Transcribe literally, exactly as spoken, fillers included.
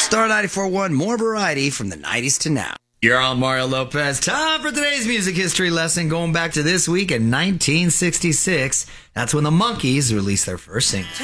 Star ninety-four point one, more variety from the nineties to now. You're on Mario Lopez. Time for today's music history lesson, going back to this week in nineteen sixty-six. That's when the Monkees released their first single.